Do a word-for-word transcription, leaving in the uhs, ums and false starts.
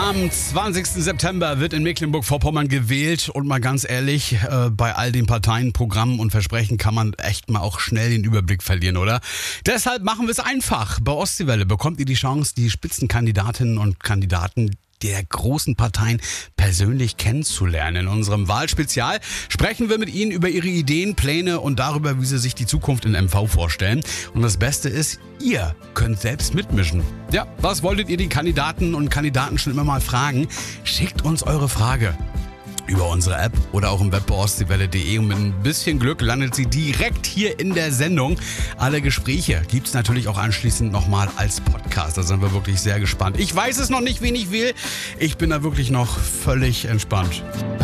Am zwanzigsten September wird in Mecklenburg-Vorpommern gewählt und mal ganz ehrlich, äh, bei all den Parteien, Programmen und Versprechen kann man echt mal auch schnell den Überblick verlieren, oder? Deshalb machen wir es einfach. Bei Ostseewelle bekommt ihr die Chance, die Spitzenkandidatinnen und Kandidaten der großen Parteien persönlich kennenzulernen. In unserem Wahlspezial sprechen wir mit Ihnen über Ihre Ideen, Pläne und darüber, wie Sie sich die Zukunft in M V vorstellen. Und das Beste ist, ihr könnt selbst mitmischen. Ja, was wolltet ihr die Kandidaten und Kandidaten schon immer mal fragen? Schickt uns eure Frage über unsere App oder auch im Web bei ostseewelle punkt de und mit ein bisschen Glück landet sie direkt hier in der Sendung. Alle Gespräche gibt es natürlich auch anschließend nochmal als Podcast. Da sind wir wirklich sehr gespannt. Ich weiß es noch nicht, wen ich will. Ich bin da wirklich noch völlig entspannt.